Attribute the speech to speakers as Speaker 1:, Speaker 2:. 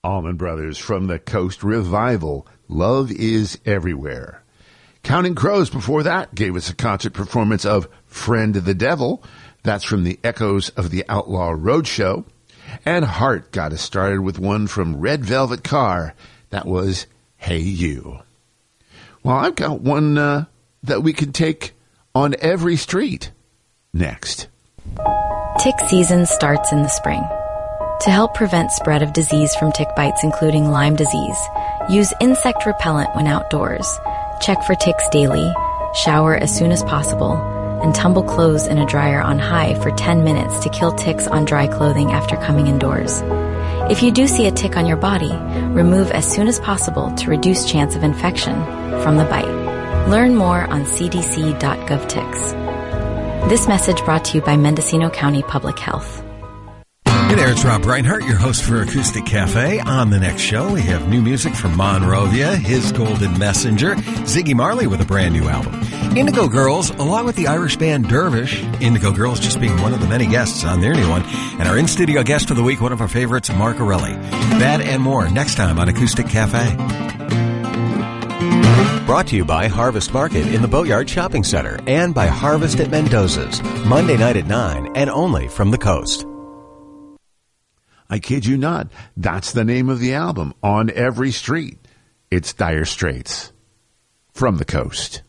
Speaker 1: Allman Brothers from the Coast Revival, Love is Everywhere. Counting Crows before that gave us a concert performance of Friend of the Devil. That's from the Echoes of the Outlaw Roadshow. And Heart got us started with one from Red Velvet Car. That was Hey You. Well, I've got one that we can take on every street next.
Speaker 2: Tick season starts in the spring. To help prevent spread of disease from tick bites, including Lyme disease, use insect repellent when outdoors. Check for ticks daily, shower as soon as possible, and tumble clothes in a dryer on high for 10 minutes to kill ticks on dry clothing after coming indoors. If you do see a tick on your body, remove as soon as possible to reduce chance of infection from the bite. Learn more on cdc.gov ticks. This message brought to you by Mendocino County Public Health.
Speaker 3: Hey there, it's Rob Reinhart, your host for Acoustic Cafe. On the next show, we have new music from Monrovia, His Golden Messenger, Ziggy Marley with a brand new album, Indigo Girls, along with the Irish band Dervish, Indigo Girls just being one of the many guests on their new one, and our in-studio guest of the week, one of our favorites, Mark Orelli. That and more next time on Acoustic Cafe.
Speaker 4: Brought to you by Harvest Market in the Boatyard Shopping Center and by Harvest at Mendoza's, Monday night at 9 and only from the coast.
Speaker 1: I kid you not, that's the name of the album, On Every Street. It's Dire Straits from the coast.